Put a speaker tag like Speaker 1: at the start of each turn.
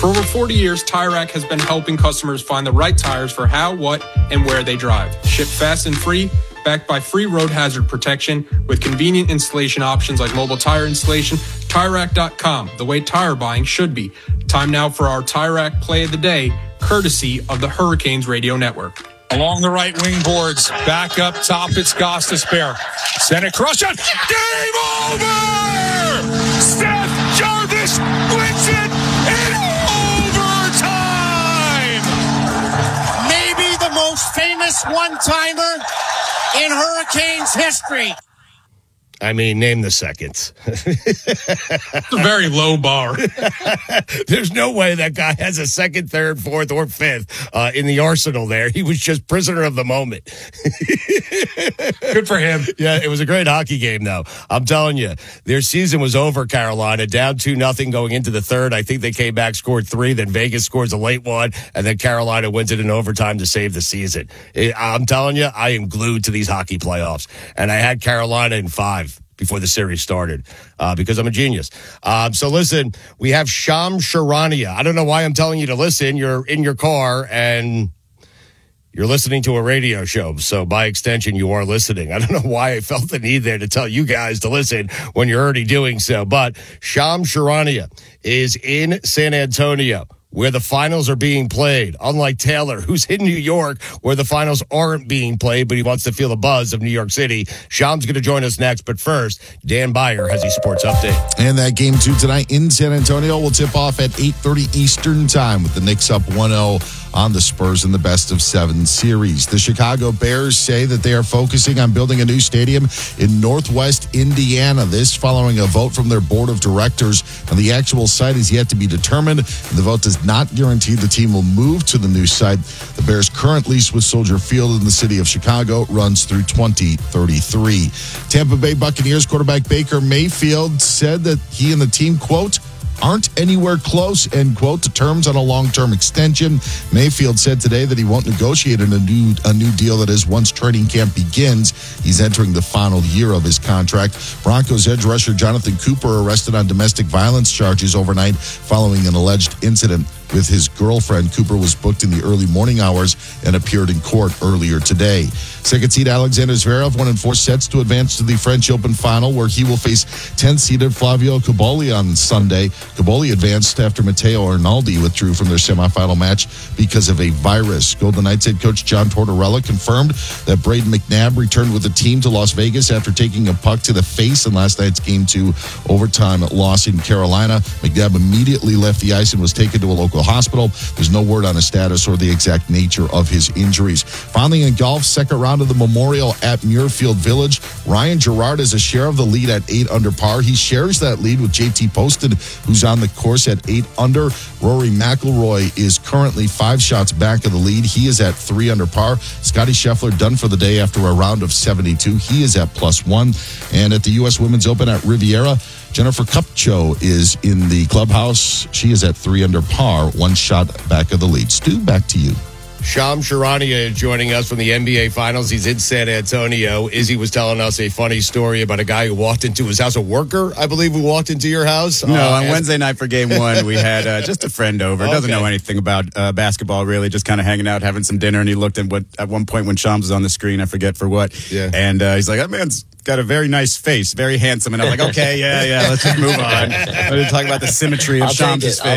Speaker 1: For over 40 years, Tire Rack has been helping customers find the right tires for how, what, and where they drive. Shipped fast and free, backed by free road hazard protection with convenient installation options like mobile tire installation. TireRack.com, the way tire buying should be. Time now for our Tire Rack Play of the Day, courtesy of the Hurricanes Radio Network.
Speaker 2: Along the right wing boards, back up top, it's Gostisbehere. Send it cross shot. Game over! Seth Jarvis wins it in overtime!
Speaker 3: Maybe the most famous one-timer in Hurricanes history.
Speaker 4: I mean, name the seconds.
Speaker 1: It's a very low bar.
Speaker 4: There's no way that guy has a second, third, fourth, or fifth in the arsenal there. He was just prisoner of the moment.
Speaker 1: Good for him.
Speaker 4: Yeah, it was a great hockey game, though. I'm telling you, their season was over, Carolina. Down 2-0 going into the third. I think they came back, scored 3. Then Vegas scores a late one. And then Carolina wins it in overtime to save the season. I'm telling you, I am glued to these hockey playoffs. And I had Carolina in 5 before the series started, because I'm a genius. So listen, we have Shams Charania. I don't know why I'm telling you to listen. You're in your car and you're listening to a radio show. So by extension, you are listening. I don't know why I felt the need there to tell you guys to listen when you're already doing so. But Shams Charania is in San Antonio, where the finals are being played. Unlike Taylor, who's in New York, where the finals aren't being played, but he wants to feel the buzz of New York City. Sham's going to join us next, but first, Dan Beyer has a sports update.
Speaker 5: And that game 2 tonight in San Antonio will tip off at 8:30 Eastern time with the Knicks up 1-0 on the Spurs in the best-of-7 series. The Chicago Bears say that they are focusing on building a new stadium in Northwest Indiana. This following a vote from their board of directors. And the actual site is yet to be determined. And the vote does not guarantee the team will move to the new site. The Bears' current lease with Soldier Field in the city of Chicago runs through 2033. Tampa Bay Buccaneers quarterback Baker Mayfield said that he and the team, quote, aren't anywhere close, end quote, to terms on a long-term extension. Mayfield said today that he won't negotiate a new deal that is once training camp begins. He's entering the final year of his contract. Broncos edge rusher Jonathan Cooper arrested on domestic violence charges overnight following an alleged incident with his girlfriend. Cooper was booked in the early morning hours and appeared in court earlier today. Second seed Alexander Zverev won in 4 sets to advance to the French Open final, where he will face 10th-seeded Flavio Cobolli on Sunday. Cobolli advanced after Matteo Arnaldi withdrew from their semifinal match because of a virus. Golden Knights head coach John Tortorella confirmed that Braden McNabb returned with the team to Las Vegas after taking a puck to the face in last night's Game 2 overtime loss in Carolina. McNabb immediately left the ice and was taken to a local hospital. There's no word on his status or the exact nature of his injuries. Finally, in golf, second round of the Memorial at Muirfield Village. Ryan Gerard has a share of the lead at 8 under par. He shares that lead with JT Poston, who's on the course at 8 under. Rory McIlroy is currently 5 shots back of the lead. He is at 3 under par. Scotty Scheffler done for the day after a round of 72. He is at +1. And at the U.S. Women's Open at Riviera, Jennifer Kupcho is in the clubhouse. She is at 3 under par, 1 shot back of the lead. Stu, back to you.
Speaker 4: Shams Charania joining us from the NBA Finals. He's in San Antonio. Izzy was telling us a funny story about a guy who walked into his house, a worker, I believe, who walked into your house.
Speaker 6: No, on Wednesday night for Game 1, we had just a friend over. Doesn't know anything about basketball, really, just kind of hanging out, having some dinner, and he looked at one point when Shams was on the screen, I forget for what, and he's like, that man's got a very nice face, very handsome, and I'm like, okay, yeah, let's just move on. We're talking about the symmetry of Shams' face.